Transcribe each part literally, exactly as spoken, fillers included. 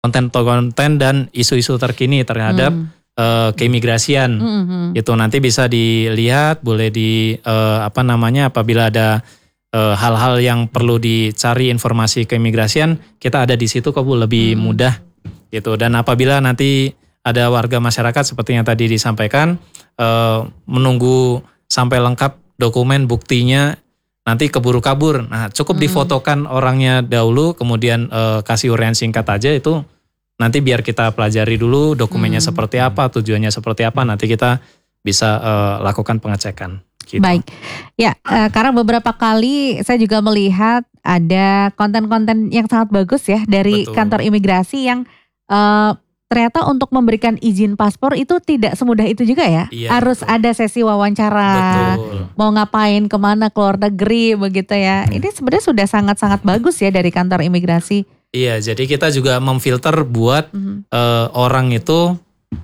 konten-konten dan isu-isu terkini terhadap hmm. uh, keimigrasian. Hmm. Itu nanti bisa dilihat, boleh di uh, apa namanya apabila ada uh, hal-hal yang perlu dicari informasi keimigrasian, kita ada di situ kok Bu, lebih hmm. mudah gitu. Dan apabila nanti ada warga masyarakat seperti yang tadi disampaikan uh, menunggu sampai lengkap dokumen buktinya, nanti keburu kabur. Nah, cukup hmm. difotokan orangnya dahulu, kemudian uh, kasih uraian singkat aja, itu nanti biar kita pelajari dulu dokumennya hmm. seperti apa, tujuannya seperti apa, nanti kita bisa uh, lakukan pengecekan. Gitu. Baik, ya uh, karena beberapa kali saya juga melihat ada konten-konten yang sangat bagus ya dari Betul. Kantor imigrasi yang uh, ternyata untuk memberikan izin paspor itu tidak semudah itu juga ya. Iya, Harus betul. Ada sesi wawancara, betul. Mau ngapain, kemana, keluar negeri begitu ya. Hmm. Ini sebenarnya sudah sangat-sangat bagus ya dari kantor imigrasi. Iya, jadi kita juga memfilter buat hmm. uh, orang itu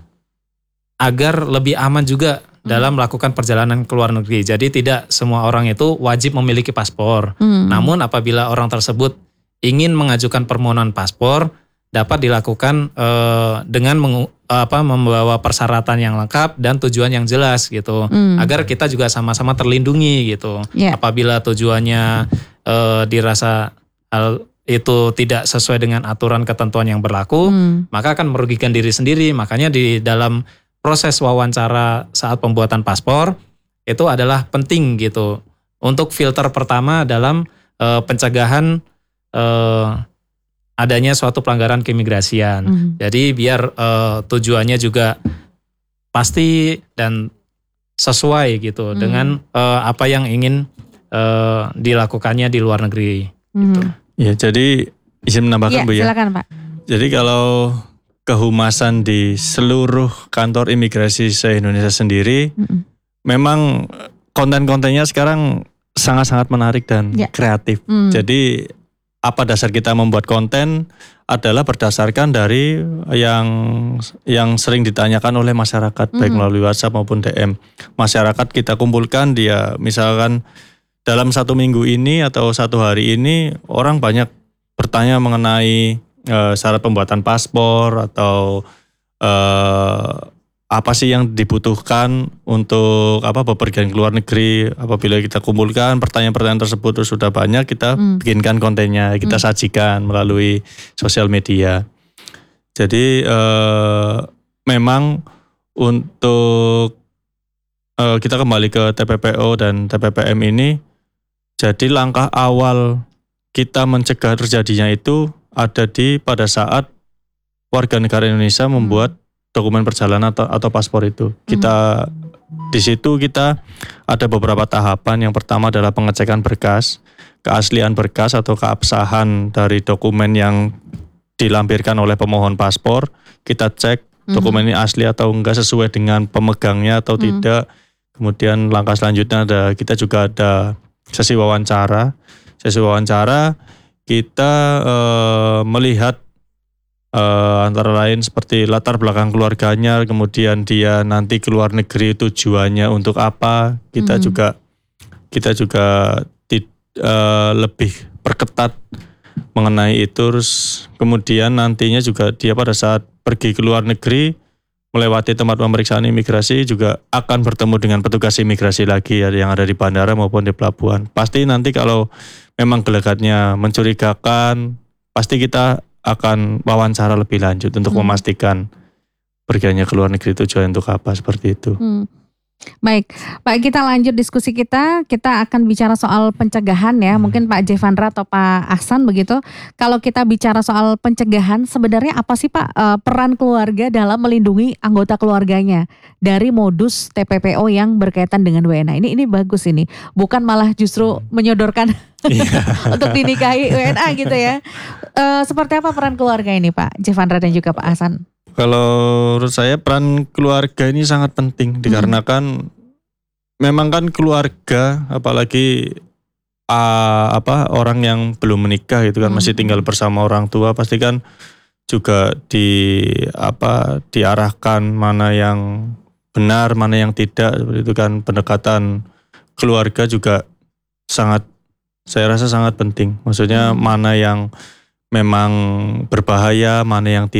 agar lebih aman juga hmm. dalam melakukan perjalanan ke luar negeri. Jadi tidak semua orang itu wajib memiliki paspor. Hmm. Namun apabila orang tersebut ingin mengajukan permohonan paspor, dapat dilakukan uh, dengan mengu, apa, membawa persyaratan yang lengkap dan tujuan yang jelas gitu, hmm. agar kita juga sama-sama terlindungi gitu. Yeah. Apabila tujuannya uh, dirasa hal itu tidak sesuai dengan aturan ketentuan yang berlaku, hmm. maka akan merugikan diri sendiri. Makanya di dalam proses wawancara saat pembuatan paspor itu adalah penting gitu. Untuk filter pertama dalam uh, pencegahan uh, adanya suatu pelanggaran keimigrasian. Mm. Jadi biar uh, tujuannya juga pasti dan sesuai gitu mm. dengan uh, apa yang ingin uh, dilakukannya di luar negeri. Mm. Gitu. Ya, jadi izin menambahkan ya, Bu ya. Silakan Pak. Jadi kalau kehumasan di seluruh kantor imigrasi se-Indonesia sendiri, mm. memang konten-kontennya sekarang sangat-sangat menarik dan ya. Kreatif. Mm. Jadi apa dasar kita membuat konten adalah berdasarkan dari yang yang sering ditanyakan oleh masyarakat, mm-hmm. baik melalui WhatsApp maupun D M. Masyarakat kita kumpulkan, dia misalkan dalam satu minggu ini atau satu hari ini orang banyak bertanya mengenai e, syarat pembuatan paspor atau e, apa sih yang dibutuhkan untuk apa bepergian ke luar negeri. Apabila kita kumpulkan pertanyaan-pertanyaan tersebut terus sudah banyak, kita hmm. bikinkan kontennya, kita hmm. sajikan melalui sosial media. Jadi eh, memang untuk eh, kita kembali ke T P P O dan T P P M ini, jadi langkah awal kita mencegah terjadinya itu ada di pada saat warga negara Indonesia membuat hmm. dokumen perjalanan atau, atau paspor itu. Kita hmm. di situ kita ada beberapa tahapan. Yang pertama adalah pengecekan berkas, keaslian berkas atau keabsahan dari dokumen yang dilampirkan oleh pemohon paspor. Kita cek hmm. dokumen ini asli atau enggak, sesuai dengan pemegangnya atau hmm. tidak. Kemudian langkah selanjutnya ada kita juga ada sesi wawancara. Sesi wawancara kita eh, melihat Uh, antara lain seperti latar belakang keluarganya, kemudian dia nanti ke luar negeri tujuannya untuk apa. Kita hmm. juga kita juga tid, uh, lebih perketat mengenai itu. Terus kemudian nantinya juga dia pada saat pergi ke luar negeri melewati tempat pemeriksaan imigrasi juga akan bertemu dengan petugas imigrasi lagi ya, yang ada di bandara maupun di pelabuhan. Pasti nanti kalau memang gelagatnya mencurigakan, pasti kita akan wawancara lebih lanjut untuk hmm. memastikan pergiannya ke luar negeri tujuan untuk apa, seperti itu. Hmm. Baik, Pak, kita lanjut diskusi kita. Kita akan bicara soal pencegahan ya. Hmm. Mungkin Pak Jevandra atau Pak Ahsan begitu. Kalau kita bicara soal pencegahan, sebenarnya apa sih Pak uh, peran keluarga dalam melindungi anggota keluarganya dari modus T P P O yang berkaitan dengan W N A? Ini ini bagus ini. Bukan malah justru menyodorkan untuk dinikahi W N A gitu ya. Uh, seperti apa peran keluarga ini Pak Jevandra dan juga Pak Ahsan? Kalau menurut saya peran keluarga ini sangat penting, dikarenakan hmm. memang kan keluarga, apalagi uh, apa orang yang belum menikah itu kan hmm. masih tinggal bersama orang tua, pasti kan juga di apa diarahkan mana yang benar, mana yang tidak, seperti itu kan. Pendekatan keluarga juga sangat, saya rasa sangat penting. Maksudnya hmm. mana yang memang berbahaya, mana yang